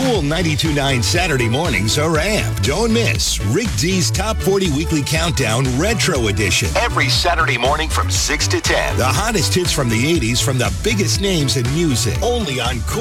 Cool 92.9 Saturday mornings are amped. Don't miss Rick D's Top 40 Weekly Countdown Retro Edition. Every Saturday morning from 6 to 10. The hottest hits from the 80s from the biggest names in music. Only on Cool.